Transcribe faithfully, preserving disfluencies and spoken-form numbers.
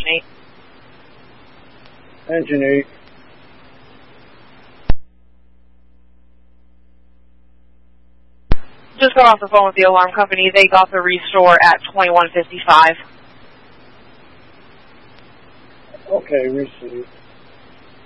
eight. Engine eight. Just got off the phone with the alarm company. They got the restore at twenty-one fifty-five. Okay, received.